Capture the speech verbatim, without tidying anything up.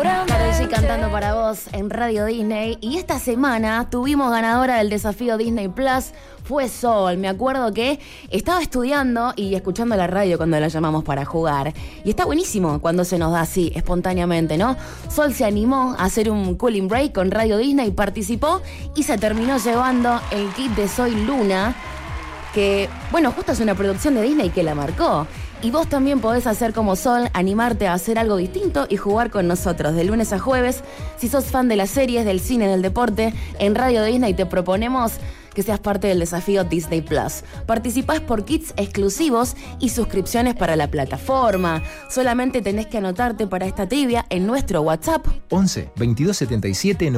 Karol G cantando para vos en Radio Disney. Y esta semana tuvimos ganadora del desafío Disney Plus. Fue Sol. Me acuerdo que estaba estudiando y escuchando la radio cuando la llamamos para jugar. Y está buenísimo cuando se nos da así, espontáneamente, ¿no? Sol se animó a hacer un cooling break con Radio Disney, participó y se terminó llevando el kit de Soy Luna, que, bueno, justo es una producción de Disney que la marcó. Y vos también podés hacer como Sol, animarte a hacer algo distinto y jugar con nosotros de lunes a jueves. Si sos fan de las series, del cine, del deporte, en Radio Disney te proponemos que seas parte del desafío Disney Plus. Participás por kits exclusivos y suscripciones para la plataforma. Solamente tenés que anotarte para esta trivia en nuestro WhatsApp once veintidós setenta y siete